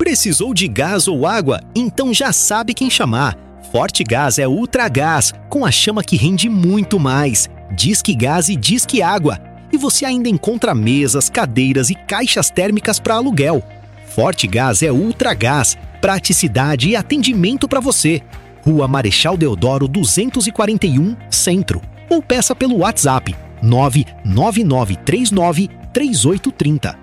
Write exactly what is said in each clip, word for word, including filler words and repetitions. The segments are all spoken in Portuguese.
Precisou de gás ou água? Então já sabe quem chamar. Forte Gás é Ultra Gás, com a chama que rende muito mais. Disque Gás e Disque Água. E você ainda encontra mesas, cadeiras e caixas térmicas para aluguel. Forte Gás é Ultra Gás, praticidade e atendimento para você. Rua Marechal Deodoro duzentos e quarenta e um, Centro. Ou peça pelo WhatsApp nove nove nove três nove três oito três zero.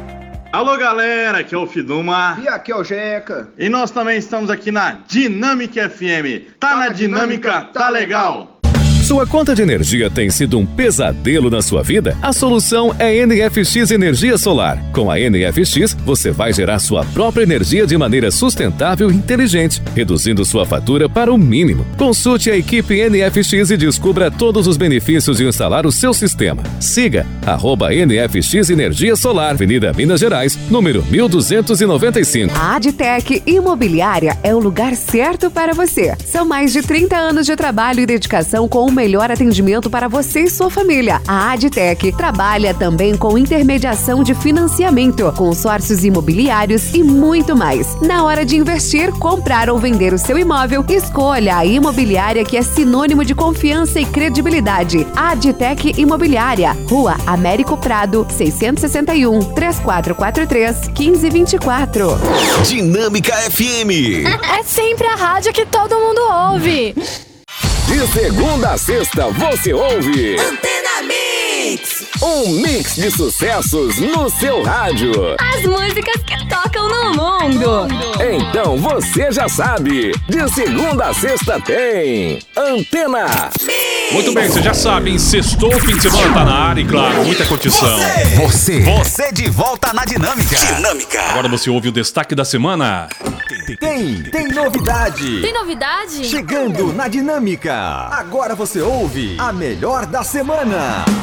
Alô galera, aqui é o Fiduma. E aqui é o Jeca. E nós também estamos aqui na Dinâmica F M. Tá, tá na Dinâmica, Dinâmica tá legal. Sua conta de energia tem sido um pesadelo na sua vida? A solução é N F X Energia Solar. Com a N F X, você vai gerar sua própria energia de maneira sustentável e inteligente, reduzindo sua fatura para o mínimo. Consulte a equipe N F X e descubra todos os benefícios de instalar o seu sistema. Siga arroba N F X Energia Solar, Avenida Minas Gerais, número mil duzentos e noventa e cinco. A Adtec Imobiliária é o lugar certo para você. São mais de trinta anos de trabalho e dedicação com o melhor atendimento para você e sua família. A Adtec trabalha também com intermediação de financiamento, consórcios imobiliários e muito mais. Na hora de investir, comprar ou vender o seu imóvel, escolha a imobiliária que é sinônimo de confiança e credibilidade. Adtec Imobiliária, Rua Américo Prado, seiscentos e sessenta e um, três quatro quatro três, um cinco dois quatro. Dinâmica F M. É sempre a rádio que todo mundo ouve. De segunda a sexta você ouve Antena Mix, um mix de sucessos no seu rádio. As músicas que tocam no mundo. Então você já sabe, de segunda a sexta tem Antena Mix. Muito bem, você já sabe, hein? Sextou, fim de semana tá na área e claro, muita curtição. Você, você, você de volta na Dinâmica. Dinâmica. Agora você ouve o destaque da semana. Tem, tem novidade. Tem novidade? Chegando na Dinâmica. Agora você ouve a melhor da semana.